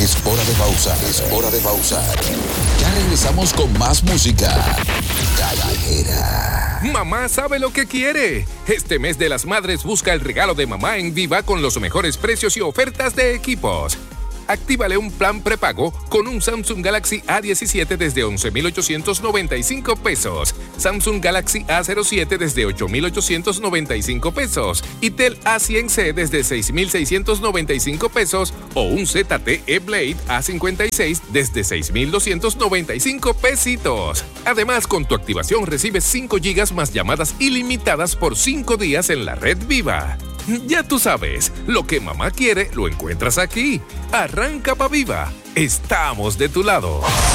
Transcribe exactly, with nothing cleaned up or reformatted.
Es hora de pausar, es hora de pausar. Ya regresamos con más música callejera. Mamá sabe lo que quiere. Este mes de las madres busca el regalo de mamá en Viva con los mejores precios y ofertas de equipos. Actívale un plan prepago con un Samsung Galaxy A diecisiete desde once mil ochocientos noventa y cinco pesos, Samsung Galaxy A cero siete desde ocho mil ochocientos noventa y cinco pesos, Itel A cien C desde seis mil seiscientos noventa y cinco pesos o un Z T E Blade A cincuenta y seis desde seis mil doscientos noventa y cinco pesitos. Además, con tu activación recibes cinco gigas más llamadas ilimitadas por cinco días en la red Viva. Ya tú sabes, lo que mamá quiere lo encuentras aquí. Arranca pa' Viva. Estamos de tu lado.